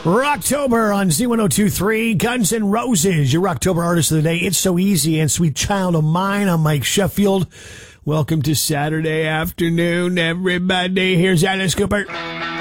Rocktober on Z1023, Guns N' Roses, your Rocktober artist of the day. It's So Easy and Sweet Child of Mine. I'm Mike Sheffield. Welcome to Saturday afternoon, everybody. Here's Alice Cooper.